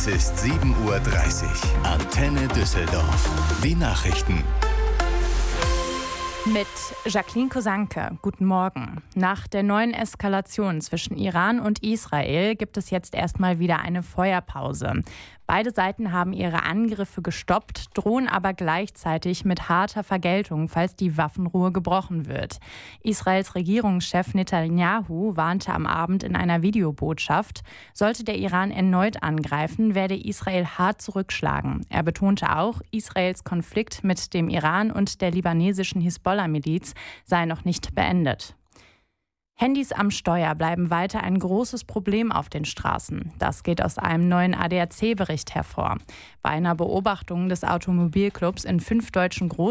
Es ist 7:30 Uhr. Antenne Düsseldorf. Die Nachrichten. Mit Jacqueline Kosanke. Guten Morgen. Nach der neuen Eskalation zwischen Iran und Israel gibt es jetzt erstmal wieder eine Feuerpause. Beide Seiten haben ihre Angriffe gestoppt, drohen aber gleichzeitig mit harter Vergeltung, falls die Waffenruhe gebrochen wird. Israels Regierungschef Netanyahu warnte am Abend in einer Videobotschaft, sollte der Iran erneut angreifen, werde Israel hart zurückschlagen. Er betonte auch, Israels Konflikt mit dem Iran und der libanesischen Hisbollah-Miliz sei noch nicht beendet. Handys am Steuer bleiben weiter ein großes Problem auf den Straßen. Das geht aus einem neuen ADAC-Bericht hervor. Bei einer Beobachtung des Automobilclubs in 5 deutschen Großstädten